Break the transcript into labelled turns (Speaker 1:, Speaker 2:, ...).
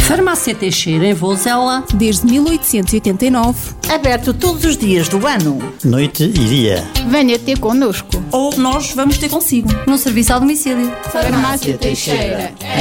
Speaker 1: Farmácia Teixeira, em Vozela,
Speaker 2: desde 1889.
Speaker 3: Aberto todos os dias do ano.
Speaker 4: Noite e dia.
Speaker 2: Venha ter connosco.
Speaker 5: Ou nós vamos ter consigo.
Speaker 1: num serviço ao domicílio.
Speaker 2: Farmácia Teixeira,